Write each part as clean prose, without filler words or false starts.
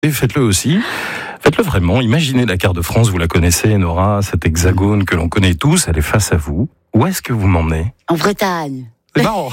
Et faites-le aussi. Faites-le vraiment. Imaginez la carte de France, vous la connaissez, Nora, cet hexagone que l'on connaît tous, elle est face à vous. Où est-ce que vous m'emmenez ? En Bretagne. C'est marrant.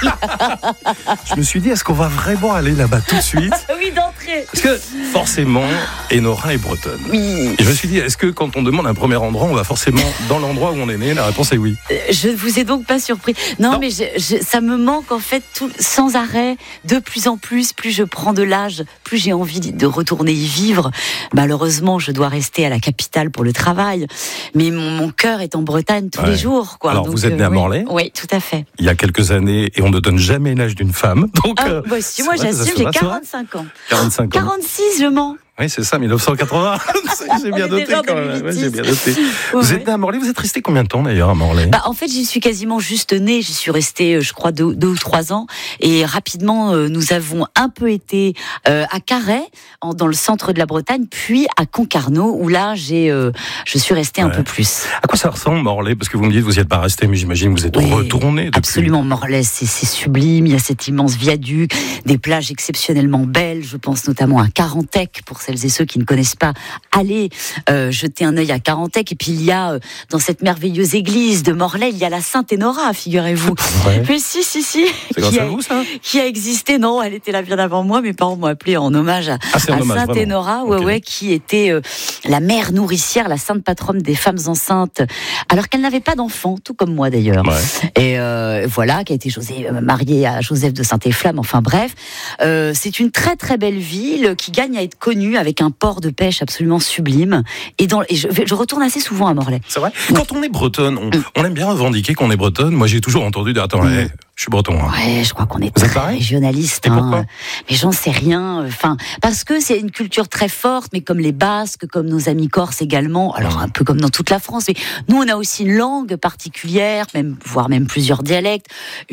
Je me suis dit, est-ce qu'on va vraiment aller là-bas tout de suite ? Oui, d'entrée. Parce que, forcément, Enora est bretonne. Oui. Et je me suis dit, est-ce que quand on demande un premier endroit, on va forcément dans l'endroit où on est né ? La réponse est oui. Je ne vous ai donc pas surpris. Non. Mais ça me manque en fait sans arrêt, de plus en plus je prends de l'âge, plus j'ai envie de retourner y vivre. Malheureusement, je dois rester à la capitale pour le travail, mais mon cœur est en Bretagne tous les jours, quoi. Alors, donc, vous êtes né à Morlaix ? Oui, tout à fait. Il y a quelques années, et on ne donne jamais l'âge d'une femme. Donc, si, moi j'assume, j'ai 45 ans. 45 ans. 46, je mens. Oui, c'est ça, 1980. J'ai bien noté quand même. Ouais, j'ai bien noté. Vous êtes né à Morlaix, vous êtes resté combien de temps d'ailleurs à Morlaix ? En fait, j'y suis quasiment juste née. J'y suis restée, je crois, 2 ou 3 ans. Et rapidement, nous avons un peu été à Carhaix, dans le centre de la Bretagne, puis à Concarneau, où là, je suis restée un peu plus. À quoi ça ressemble Morlaix ? Parce que vous me dites, vous n'y êtes pas resté, mais j'imagine que vous êtes retourné depuis. Absolument, Morlaix, c'est sublime. Il y a cet immense viaduc, des plages exceptionnellement belles. Je pense notamment à Carantec, pour celles et ceux qui ne connaissent pas, allez jeter un œil à Carantec. Et puis il y a dans cette merveilleuse église de Morlaix, il y a la Sainte Enora, figurez-vous. Mais si. C'est grâce à vous, ça ? Qui a existé, non, elle était là bien avant moi. Mes parents m'ont appelé en hommage à Sainte Enora, qui était la mère nourricière, la sainte patronne des femmes enceintes, alors qu'elle n'avait pas d'enfant, tout comme moi d'ailleurs. Et voilà, qui a été mariée à Joseph de Saint-Efflamme. Enfin bref, c'est une très très belle ville qui gagne à être connue avec un port de pêche absolument sublime. Et je retourne assez souvent à Morlaix. C'est vrai ? Quand on est bretonne, on aime bien revendiquer qu'on est bretonne. Moi, j'ai toujours entendu dire, attends, je suis breton. Hein. Ouais, je crois qu'on est très régionaliste. Mais j'en sais rien. Parce que c'est une culture très forte, mais comme les Basques, comme nos amis corses également. Alors, un peu comme dans toute la France. Mais nous, on a aussi une langue particulière, voire même plusieurs dialectes.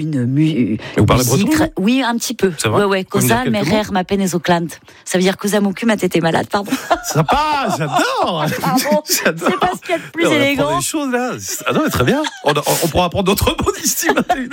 Vous parlez breton ? Oui, un petit peu. C'est vrai ? Ouais. Cosa, merer, ma peine et oclant. Ça veut dire cosa mon cul, ma tête est malade, pardon. Sympa, j'adore. J'adore. C'est pas ce qu'il y a de plus élégant. On des choses là. Ah non, mais très bien. On pourra apprendre d'autres mots d'ici.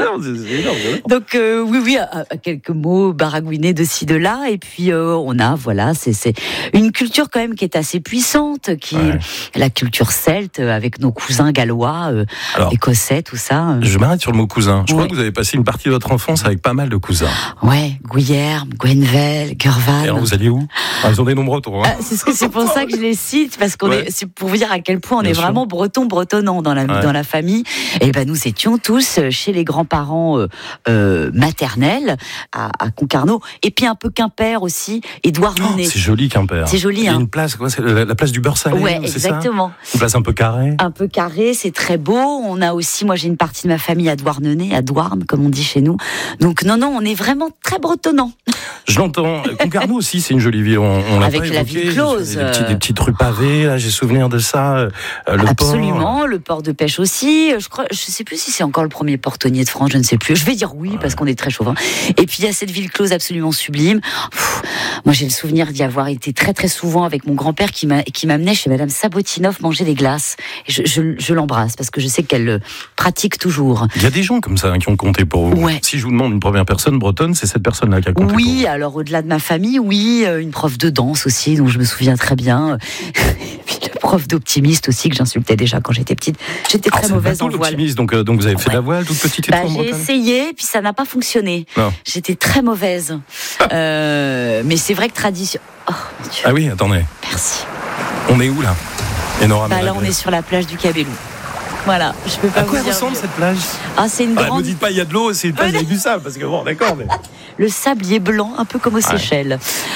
Donc oui, quelques mots baragouinés de ci de là, et puis on a c'est une culture quand même qui est assez puissante, qui est la culture celte avec nos cousins gallois, écossais, tout ça. Je m'arrête sur le mot cousin. Je crois que vous avez passé une partie de votre enfance avec pas mal de cousins. Ouais, Guillerme, Gwenvel, Gurvan. Et alors vous alliez où ? Ils ont des noms bretons. Hein. C'est pour ça que je les cite, parce c'est pour vous dire à quel point on est vraiment bretonnant dans la famille. Et nous étions tous chez les grands-parents maternels à Concarneau, et puis un peu Quimper aussi, Édouard Monet. C'est joli Quimper. C'est joli. Il y a une place, c'est la place du beurre salé. Ouais, exactement. C'est ça, une place un peu carrée. Un peu carrée, c'est très beau. On a aussi, moi j'ai une partie de ma famille à Douarnenez, à Douarn, comme on dit chez nous. Donc non, on est vraiment très bretonnant. Je l'entends. Concarneau aussi, c'est une jolie ville. On l'a avec pas la ville close. Des petites rues pavées, là, j'ai souvenir de ça. Absolument, le port de pêche aussi. Je sais plus si c'est encore le premier portonnier de France, je ne sais plus. Je vais dire oui, parce qu'on est très chauvin. Et puis il y a cette ville close absolument sublime. Moi j'ai le souvenir d'y avoir été très très souvent avec mon grand-père qui m'amenait chez Madame Sabotinov manger des glaces. Et je l'embrasse parce que je sais qu'elle pratique toujours. Il y a des gens comme ça qui ont compté pour vous. Ouais. Si je vous demande une première personne bretonne, c'est cette personne-là qui a compté. Oui, alors au-delà de ma famille, une prof de danse aussi, dont je me souviens très bien. Puis le prof d'optimiste aussi, que j'insultais déjà quand j'étais petite. J'étais très mauvaise en voile. L'optimiste, donc vous avez fait la voile toute petite et tout en J'ai Bretagne. essayé, puis ça n'a pas fonctionné. Non. J'étais très mauvaise. Mais c'est vrai que tradition... Oh, mon Dieu. Ah oui, attendez. Merci. On est où là, Enora? Là, on est sur la plage du Cabellou. Voilà, je peux pas vous dire. À quoi ressemble cette plage? C'est une grande... Ne dites pas il y a de l'eau, c'est une plage avec du sable, parce que bon, d'accord, mais... Le sable est blanc, un peu comme aux Seychelles.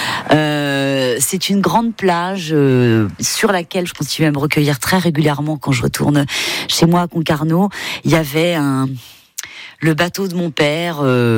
C'est une grande plage sur laquelle je continue à me recueillir très régulièrement quand je retourne chez moi à Concarneau. Il y avait le bateau de mon père...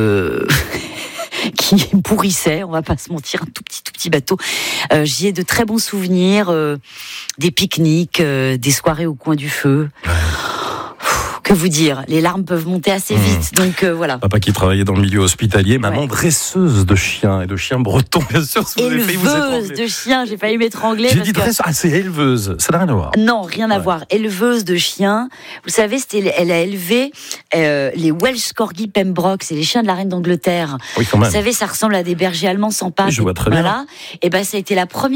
qui pourrissait, on va pas se mentir, un tout petit bateau. J'y ai de très bons souvenirs, des pique-niques, des soirées au coin du feu. Que vous dire, les larmes peuvent monter assez vite, donc voilà. Papa qui travaillait dans le milieu hospitalier, maman dresseuse de chiens et de chiens bretons, bien sûr. Si éleveuse de chiens, j'ai failli m'étrangler. J'ai dit c'est éleveuse, ça n'a rien à voir. Non, rien à voir. Éleveuse de chiens. Vous savez, elle a élevé les Welsh Corgi Pembroke, c'est les chiens de la reine d'Angleterre. Oui, quand même. Vous savez, ça ressemble à des bergers allemands sans pattes. Oui, je vois très bien. Et ça a été la première